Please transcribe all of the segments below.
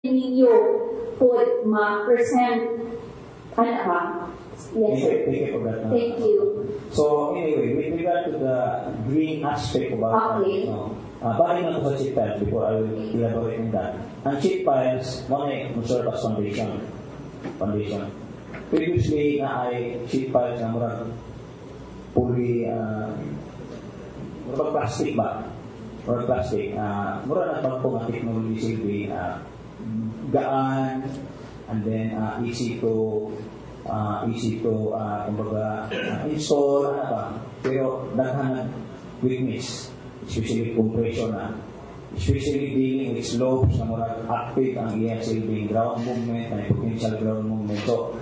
ninyo put ma-present ano ba? Yes, sir. Thank you for that. Thank you. So anyway, with regard to the green aspect about Okay. bali na ko sa chip files before I will elaborate on that. Ang chip files, muna serve as foundation. Previously, na ay chip files na murag fully murag plastic ba? Murag plastic. Murag na pang ang technology silbi gaan, and then easy to kumbaga install pero daghan weakness, especially compression especially dealing with slopes na murag active ang ESL being ground movement and potential ground movement. So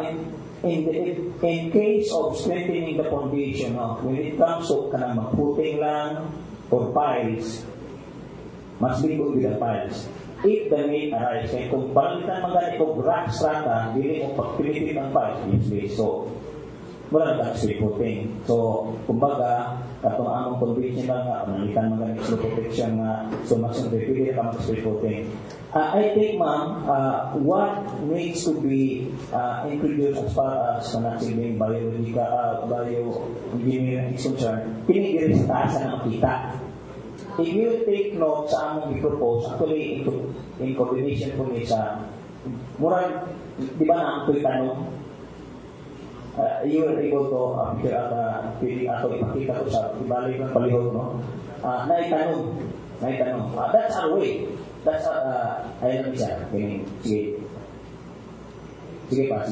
in case of strengthening the foundation, when it comes to kanang mag-footing lang or piles, must be good with the piles. If the need arise, kaya kung palitan magani kung rock strata, hindi mo pagpilitin ang piles usually. So, wala nang straight footing. So, kumbaga, katong among conventional nga, panalitan magani slow protection nga, so mas yung pili ka mag-straight footing. I think, ma'am, what needs to be introduced as far as manasibing bioengineering is concerned, pinigil sa taas na makita. If you take note sa among i-propose, actually, in coordination po ni sa murag, di ba na ang tanong? You were able to picture at pili ato ipakita ko sa ibalik ng palihog, no? Naitanong. That's our way. That's ayun lang siya. Sige. Sige pa.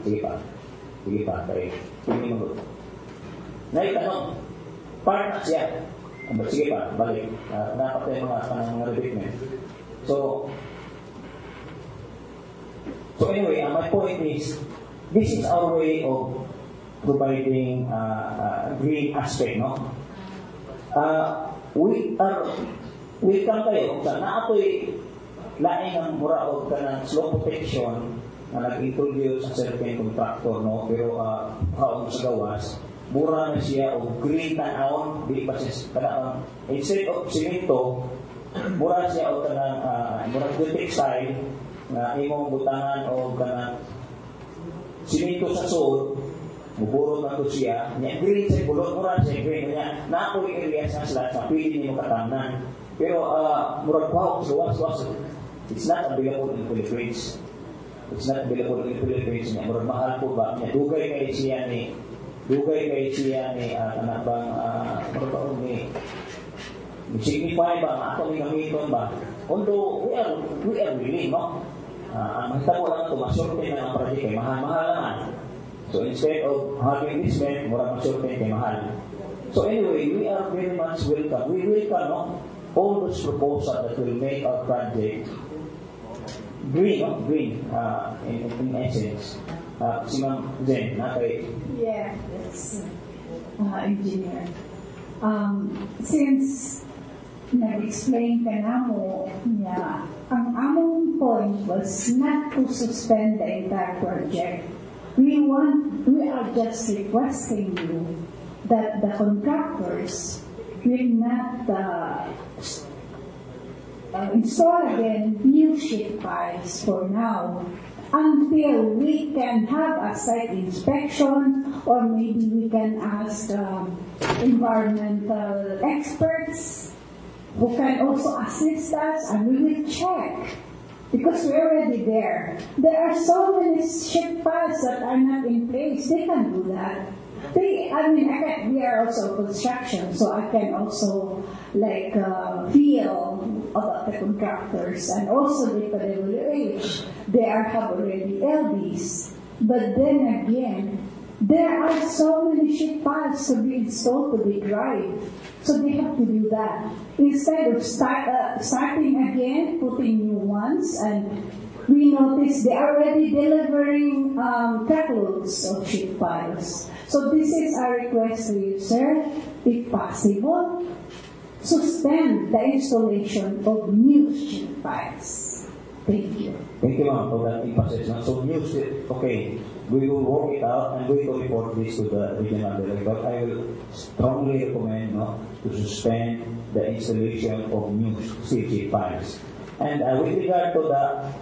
Tayo. Hindi mo. Naitanong. Part na siya. Sige pa, balik. Dapat tayo mga repeatment. So anyway, my point is, this is our way of providing green aspect, no? We come tayo, na ako'y laing ang muraog ka ng slow protection na nag-introduce sa certain contractor, no? Pero haong sa gawas, mura na siya o green tanawon, di ba siya instead of simento, mura siya o kanang mura good textile na imong butangan o kanang simento sa suot, muburot na to siya, niya green siya, bulot mura siya green niya, na ako yung areas na sila sa pili niyo katamnan. Pero mura wow, so it's not available in the Philippines. Niya mura mahal po ba, niya dugay kayo siya ni anak bang signify ba nga ako may gamiton ba? Although we are willing, no? Ang mahitabo lang ito, masurte na ang project kay mahal naman. So instead of having this man, mura masurte kay mahal. So anyway, we are very much welcome. We welcome, no? All those proposals that will make our project green, in essence. Si Ma'am Zen, nakay. Yeah, that's engineer. Since nag-explain ka na mo niya, ang among point was not to suspend the entire project. We are just requesting you that the contractors will not install again new sheet piles for now, until we can have a site inspection, or maybe we can ask environmental experts who can also assist us, and we will check, because we're already there. There are so many sheet piles that are not in place. They can do that. We are also construction, so I can also feel about the contractors, and also the PWH. They have already LDs, but then again, there are so many sheet piles to be installed to be dried, so they have to do that instead of starting again, putting new ones. And we notice they are already delivering truckloads of sheet piles. So this is our request to you, sir, if possible, suspend the installation of new sheet piles. Thank you. Thank you, ma'am, for that emphasis. So new sheet, okay, we will work it out and we will report this to the regional director. But I will strongly recommend to suspend the installation of new sheet piles. And with regard to the